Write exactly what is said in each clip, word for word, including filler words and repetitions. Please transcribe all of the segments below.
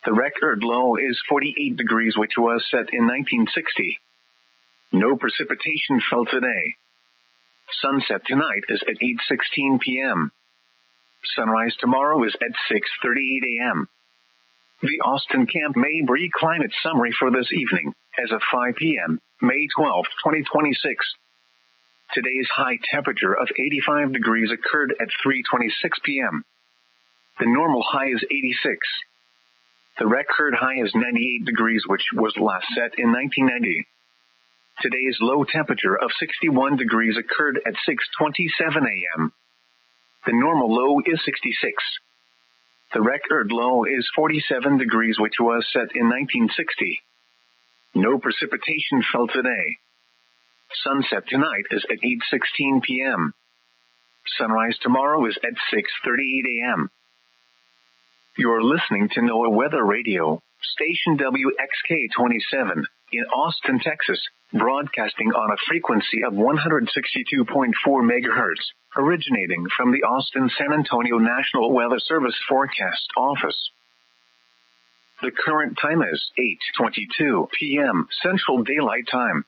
The record low is forty-eight degrees, which was set in nineteen sixty. No precipitation fell today. Sunset tonight is at eight sixteen p.m. Sunrise tomorrow is at six thirty-eight a.m. The Austin Camp Mabry Climate Summary for this evening, as of five p.m., May twelfth, twenty twenty-six. Today's high temperature of eighty-five degrees occurred at three twenty-six p.m. The normal high is eighty-six. The record high is ninety-eight degrees, which was last set in nineteen ninety. Today's low temperature of sixty-one degrees occurred at six twenty-seven a.m. The normal low is sixty-six. The record low is forty-seven degrees, which was set in nineteen sixty. No precipitation fell today. Sunset tonight is at eight sixteen p.m. Sunrise tomorrow is at six thirty-eight a.m. You're listening to NOAA Weather Radio, station W X K twenty-seven, in Austin, Texas, broadcasting on a frequency of one hundred sixty-two point four megahertz, originating from the Austin-San Antonio National Weather Service Forecast Office. The current time is eight twenty-two p.m. Central Daylight Time.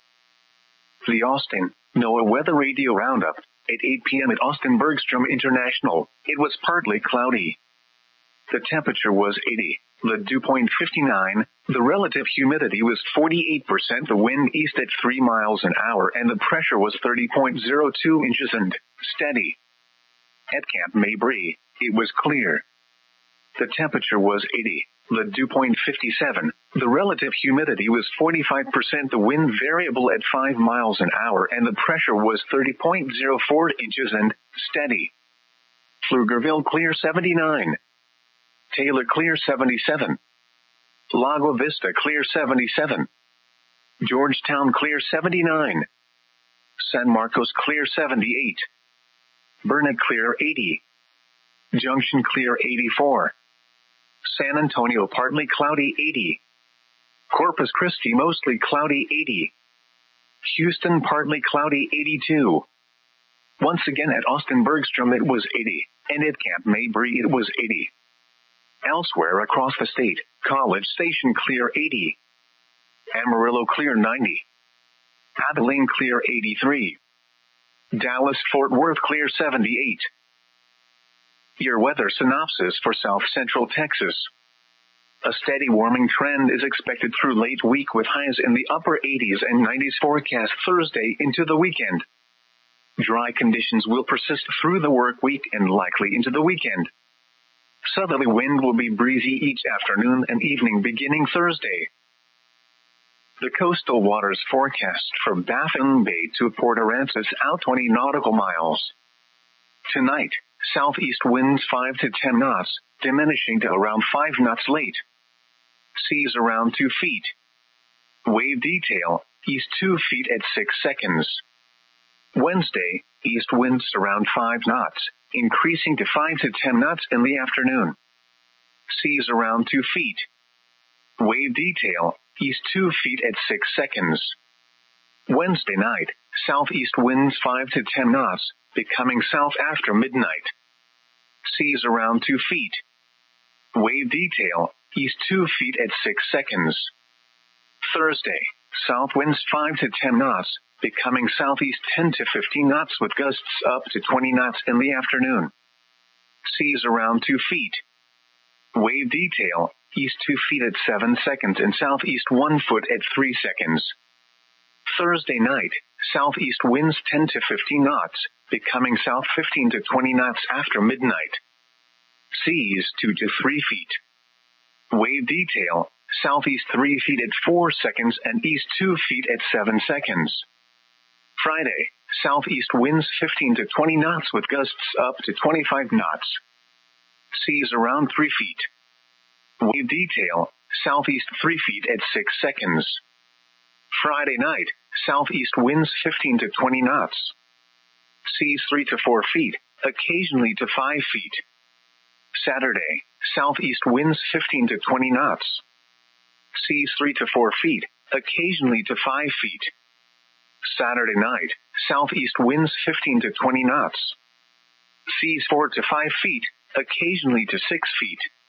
The Austin NOAA Weather Radio Roundup. At eight p.m. at Austin Bergstrom International, it was partly cloudy. The temperature was eighty, the dew point fifty-nine, the relative humidity was forty-eight percent, the wind east at three miles an hour, and the pressure was thirty point zero two inches and steady. At Camp Mabry, it was clear. The temperature was eighty, the dew point fifty-seven, the relative humidity was forty-five percent, the wind variable at five miles an hour, and the pressure was thirty point zero four inches and steady. Pflugerville clear seventy-nine. Taylor clear seventy-seven. Lago Vista clear seventy-seven. Georgetown clear seventy-nine. San Marcos clear seventy-eight. Burnet clear eighty. Junction clear eighty-four. San Antonio partly cloudy eighty. Corpus Christi mostly cloudy eighty. Houston partly cloudy eighty-two. Once again at Austin Bergstrom it was eighty, and at Camp Mabry it was eighty. Elsewhere across the state, College Station clear eighty. Amarillo clear ninety. Abilene clear eighty-three. Dallas-Fort Worth clear seventy-eight. Your weather synopsis for South Central Texas. A steady warming trend is expected through late week with highs in the upper eighties and nineties forecast Thursday into the weekend. Dry conditions will persist through the work week and likely into the weekend. Southerly wind will be breezy each afternoon and evening beginning Thursday. The coastal waters forecast for Baffin Bay to Port Aransas out twenty nautical miles. Tonight, southeast winds five to ten knots, diminishing to around five knots late. Seas around two feet. Wave detail, east two feet at six seconds. Wednesday, east winds around five knots, increasing to five to ten knots in the afternoon. Seas around two feet. Wave detail, east two feet at six seconds. Wednesday night, southeast winds five to ten knots, becoming south after midnight. Seas around two feet. Wave detail, east two feet at six seconds. Thursday, south winds five to ten knots, becoming southeast ten to fifteen knots with gusts up to twenty knots in the afternoon. Seas around two feet. Wave detail, east two feet at seven seconds and southeast one foot at three seconds. Thursday night, southeast winds ten to fifteen knots, becoming south fifteen to twenty knots after midnight. Seas two to three feet. Wave detail, southeast three feet at four seconds and east two feet at seven seconds. Friday, southeast winds fifteen to twenty knots with gusts up to twenty-five knots. Seas around three feet. Wave detail, southeast three feet at six seconds. Friday night, southeast winds fifteen to twenty knots. Seas three to four feet, occasionally to five feet. Saturday, southeast winds fifteen to twenty knots. Seas three to four feet, occasionally to five feet. Saturday night, southeast winds fifteen to twenty knots. Seas four to five feet, occasionally to six feet.